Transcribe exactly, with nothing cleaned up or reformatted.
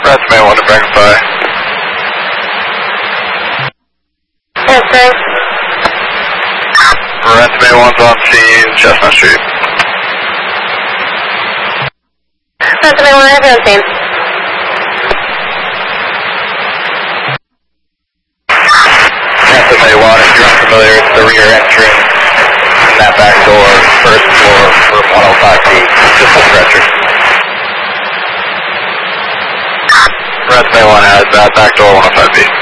Resume one to Dragonfly. Yes, sir. Resume one's on scene, Chestnut Street. Resume one, I've been seen. Resume one, if you're unfamiliar, it's the rear entrance in that back door, first floor, room one oh five B, just a stretcher. Resume one has that back door one oh five B.